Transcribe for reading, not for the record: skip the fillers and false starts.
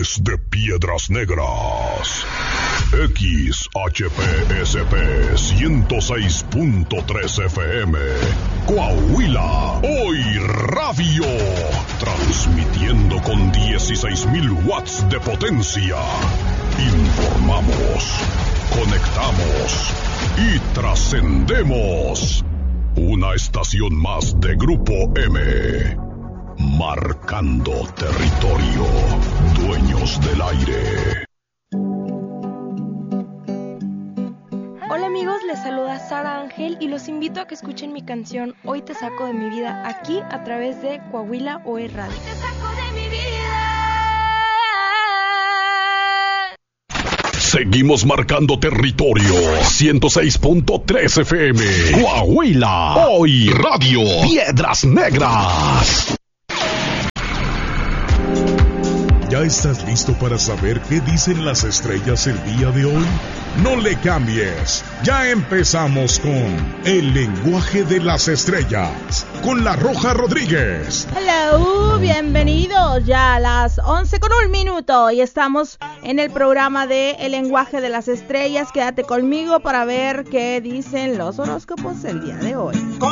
Desde Piedras Negras, XHPSP 106.3 FM, Coahuila, Hoy Radio, transmitiendo con 16,000 watts de potencia. Informamos, conectamos y trascendemos. Una estación más de Grupo M. Marcando territorio, dueños del aire. Hola amigos, les saluda Sara Ángel y los invito a que escuchen mi canción Hoy te saco de mi vida aquí a través de Coahuila Hoy Radio. Hoy te saco de mi vida. Seguimos marcando territorio. 106.3 FM. Coahuila Hoy Radio. Piedras Negras. ¿Ya estás listo para saber qué dicen las estrellas el día de hoy? No le cambies. Ya empezamos con El Lenguaje de las Estrellas, con La Roja Rodríguez. Hello, bienvenidos ya a las 11:01 y estamos en el programa de El Lenguaje de las Estrellas. Quédate conmigo para ver qué dicen los horóscopos el día de hoy.